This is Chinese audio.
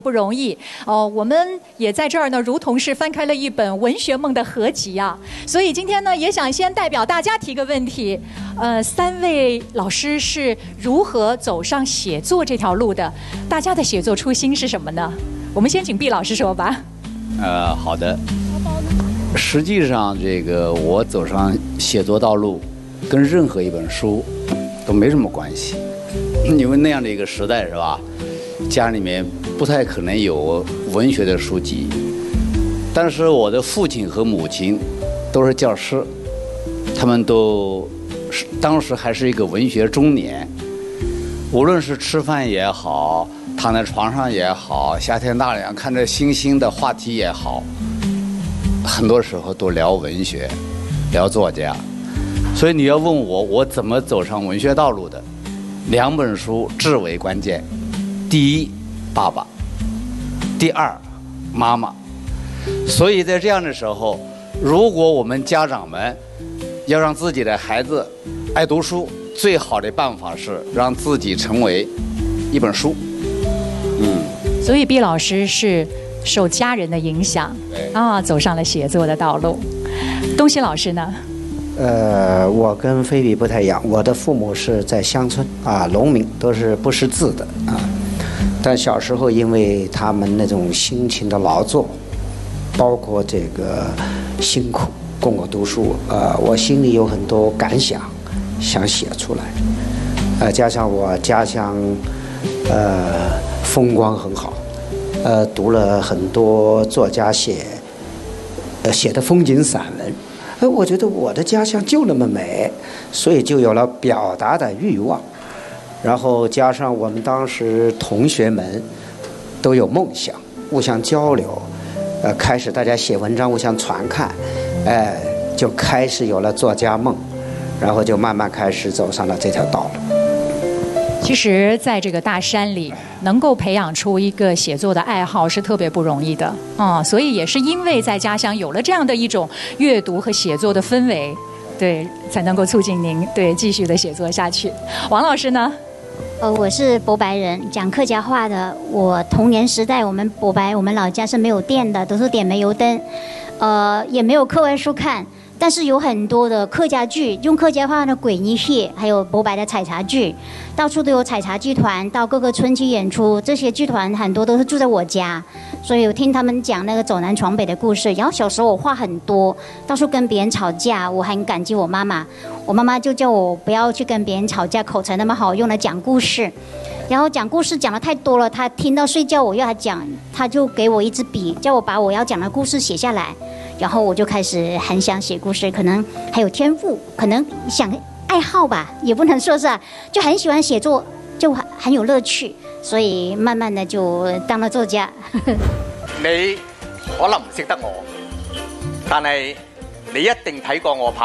不容易哦，我们也在这儿呢，如同是翻开了一本文学梦的合集啊。所以今天呢，也想先代表大家提个问题，三位老师是如何走上写作这条路的？大家的写作初心是什么呢？我们先请毕老师说吧。 好的。实际上，我走上写作道路，跟任何一本书都没什么关系，因为那样的一个时代是吧？家里面不太可能有文学的书籍，但是我的父亲和母亲都是教师，他们都当时还是一个文学中年，无论是吃饭也好，躺在床上也好，夏天大凉看着星星的话题也好，很多时候都聊文学，聊作家。所以你要问我怎么走上文学道路的，两本书至为关键。第一，爸爸；第二，妈妈。所以在这样的时候，如果我们家长们要让自己的孩子爱读书，最好的办法是让自己成为一本书。 所以毕老师是受家人的影响走上了写作的道路。东西老师呢？ 我跟菲比不太一样，我的父母是在乡村农民，都是不识字的但小时候因为他们那种辛勤的劳作，包括这个辛苦供我读书，我心里有很多感想想写出来。加上我家乡风光很好，读了很多作家写的风景散文，我觉得我的家乡就那么美，所以就有了表达的欲望。然后加上我们当时同学们都有梦想，互相交流，开始大家写文章互相传看，就开始有了作家梦，然后就慢慢开始走上了这条道路。 其实在这个大山里能够培养出一个写作的爱好是特别不容易的所以也是因为在家乡有了这样的一种阅读和写作的氛围，对，才能够促进您继续的写作下去。王老师呢？ 我是博白人，讲客家话的。我童年时代，我们博白，我们老家是没有电的，都是点煤油灯，也没有课外书看。但是有很多的客家剧，用客家话的鬼尼戏，还有博白的采茶剧，到处都有采茶剧团到各个村去演出。这些剧团很多都是住在我家，所以我听他们讲那个走南闯北的故事。然后小时候我话很多，到处跟别人吵架，我很感激我妈妈。我妈妈就叫我不要去跟别人吵架，口才那么好，用来讲故事。然后讲故事讲得太多了，她听到睡觉我要她讲，她就给我一支笔，叫我把我要讲的故事写下来。然后我就开始很想写故事，可能还有天赋，可能想爱好吧，也不能说是就很喜欢写作，就很有乐趣，所以慢慢的就当了作家。 你可能唔識得我，但係你一定睇過我拍